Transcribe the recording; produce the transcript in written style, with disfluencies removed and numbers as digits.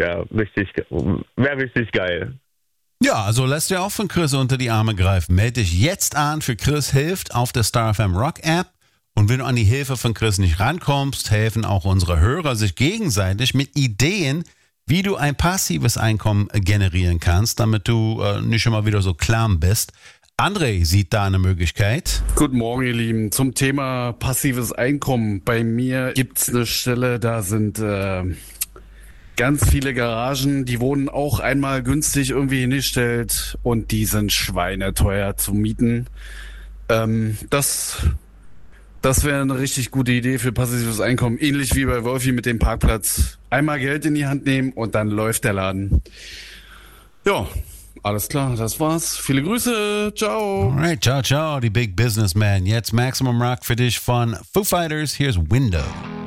wäre richtig geil. Ja, also lässt dir auch von Chris unter die Arme greifen. Melde dich jetzt an für Chris hilft auf der Star FM Rock App. Und wenn du an die Hilfe von Chris nicht rankommst, helfen auch unsere Hörer sich gegenseitig mit Ideen, wie du ein passives Einkommen generieren kannst, damit du nicht immer wieder so klamm bist. André sieht da eine Möglichkeit. Guten Morgen, ihr Lieben. Zum Thema passives Einkommen. Bei mir gibt's eine Stelle, da sind ganz viele Garagen, die wurden auch einmal günstig irgendwie hingestellt und die sind schweineteuer zu mieten. Das wäre eine richtig gute Idee für passives Einkommen. Ähnlich wie bei Wolfi mit dem Parkplatz. Einmal Geld in die Hand nehmen und dann läuft der Laden. Ja, alles klar, das war's. Viele Grüße, ciao. Alright, ciao, ciao, die Big Businessman. Jetzt Maximum Rock für dich von Foo Fighters. Here's Window.